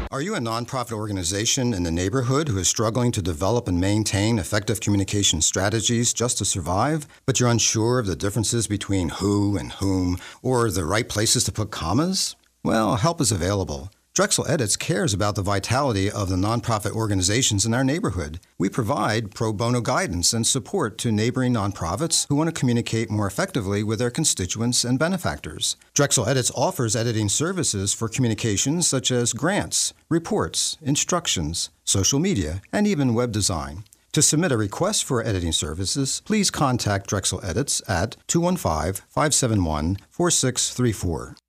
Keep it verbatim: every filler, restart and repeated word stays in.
Are you a nonprofit organization in the neighborhood who is struggling to develop and maintain effective communication strategies just to survive, but you're unsure of the differences between who and whom, or the right places to put commas? Well, help is available. Drexel Edits cares about the vitality of the nonprofit organizations in our neighborhood. We provide pro bono guidance and support to neighboring nonprofits who want to communicate more effectively with their constituents and benefactors. Drexel Edits offers editing services for communications such as grants, reports, instructions, social media, and even web design. To submit a request for editing services, please contact Drexel Edits at two one five, five seven one, four six three four.